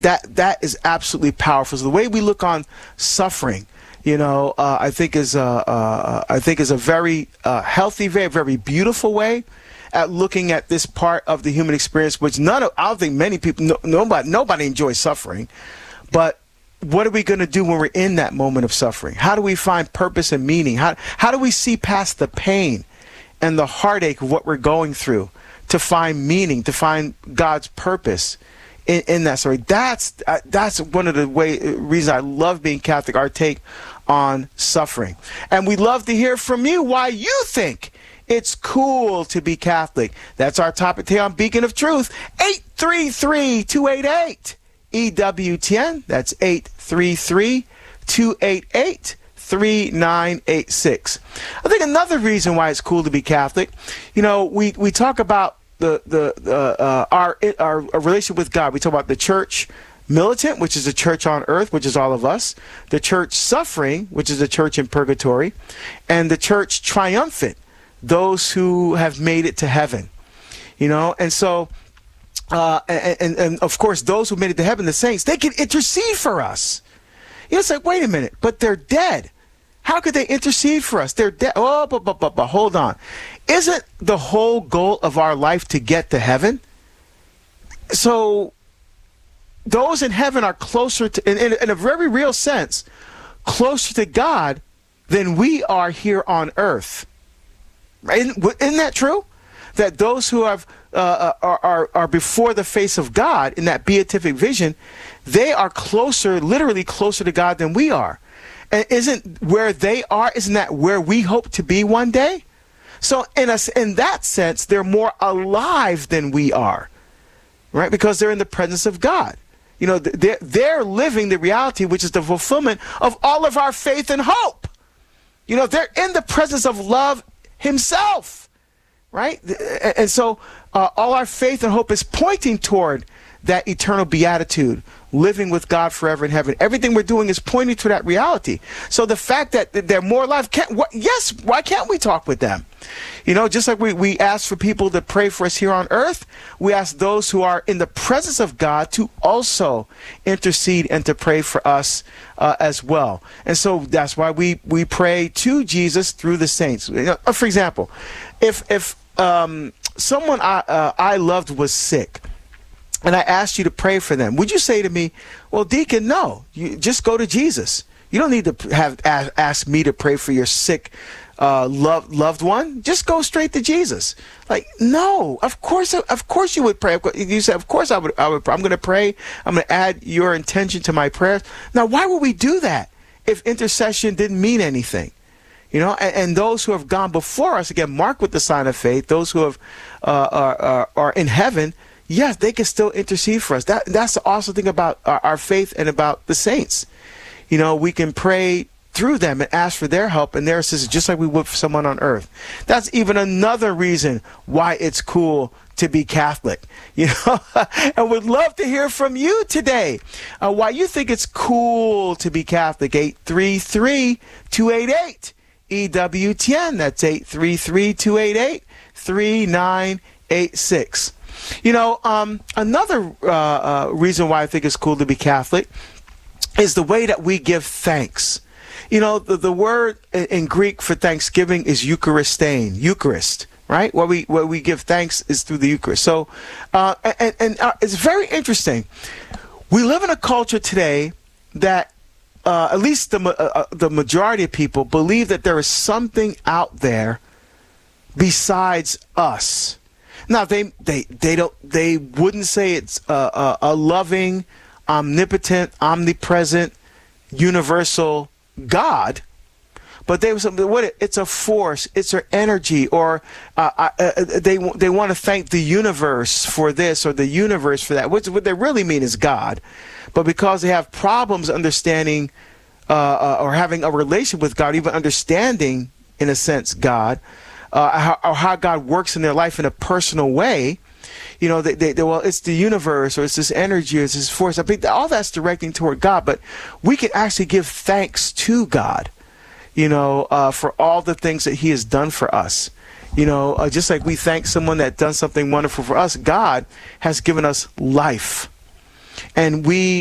that is absolutely powerful. So the way we look on suffering, I think is a very healthy, very, very beautiful way at looking at this part of the human experience, which I don't think many people, nobody enjoys suffering. But what are we going to do when we're in that moment of suffering? How do we find purpose and meaning? How do we see past the pain and the heartache of what we're going through to find meaning, to find God's purpose in that story? That's one of the reasons I love being Catholic, our take on suffering. And we'd love to hear from you why you think it's cool to be Catholic. That's our topic today on Beacon of Truth. 833-288 EWTN. That's 833-288-3986. I think another reason why it's cool to be Catholic, we talk about our relationship with God. We talk about the church militant, which is the church on earth, which is all of us, the church suffering, which is the church in purgatory, and the church triumphant, those who have made it to heaven. And so and of course those who made it to heaven, the saints, they can intercede for us. It's like, wait a minute, but they're dead. How could they intercede for us? They're dead. Oh, but hold on. Isn't the whole goal of our life to get to heaven? So those in heaven are closer to, in a very real sense, closer to God than we are here on earth. Isn't that true? That those who are before the face of God in that beatific vision, they are literally closer to God than we are. And isn't where they are, isn't that where we hope to be one day? So in that sense, they're more alive than we are, right? Because they're in the presence of God. They're living the reality, which is the fulfillment of all of our faith and hope. They're in the presence of love himself, right? And so all our faith and hope is pointing toward that eternal beatitude, living with God forever in heaven. Everything we're doing is pointing to that reality. So the fact that they're more alive, why can't we talk with them? Just like we ask for people to pray for us here on earth, we ask those who are in the presence of God to also intercede and to pray for us as well. And so that's why we pray to Jesus through the saints. For example, if someone I loved was sick, and I asked you to pray for them, would you say to me, well, Deacon, no, you just go to Jesus. You don't need to ask me to pray for your sick loved one. Just go straight to Jesus. Like, no, of course you would pray. You said, of course I would. I'm going to pray. I'm going to add your intention to my prayers. Now, why would we do that if intercession didn't mean anything? And those who have gone before us, again, marked with the sign of faith, those who have are in heaven, yes, they can still intercede for us. That's the awesome thing about our faith and about the saints. We can pray through them and ask for their help and their assistance, just like we would for someone on earth. That's even another reason why it's cool to be Catholic. And would love to hear from you today. Why you think it's cool to be Catholic. 833-288 EWTN. That's 833-288-3986. Another reason why I think it's cool to be Catholic is the way that we give thanks. The word in Greek for thanksgiving is Eucharistein, Eucharist, right? Where we give thanks is through the Eucharist. So, it's very interesting. We live in a culture today that, at least the majority of people believe that there is something out there besides us. Now they wouldn't say it's a loving, omnipotent, omnipresent, universal God, but they was it's a force, it's an energy, or they want to thank the universe for this or the universe for that. What they really mean is God, but because they have problems understanding or having a relationship with God, even understanding in a sense God. How God works in their life in a personal way, well, it's the universe, or it's this energy, or it's this force. I think all that's directing toward God, but we can actually give thanks to God, for all the things that He has done for us. Just like we thank someone that done something wonderful for us, God has given us life. and we